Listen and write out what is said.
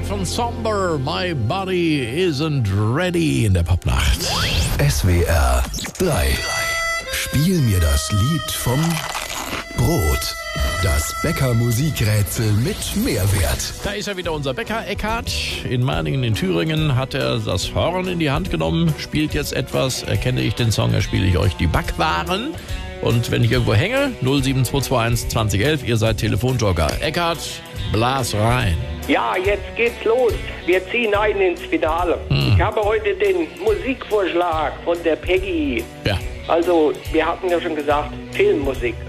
von Somber, My Body Isn't Ready in der Popnacht. SWR 3. Spiel mir das Lied vom Brot. Das Bäcker-Musikrätsel mit Mehrwert. Da ist ja wieder unser Bäcker Eckhard. In Meiningen in Thüringen hat er das Horn in die Hand genommen, spielt jetzt etwas. Erkenne ich den Song, erspiele ich euch die Backwaren. Und wenn ich irgendwo hänge, 07221 2011, ihr seid Telefonjoker. Eckhard, blas rein. Ja, jetzt geht's los. Wir ziehen ein ins Finale. Ich habe heute den Musikvorschlag von der Peggy. Ja. Also, wir hatten ja schon gesagt, Filmmusik.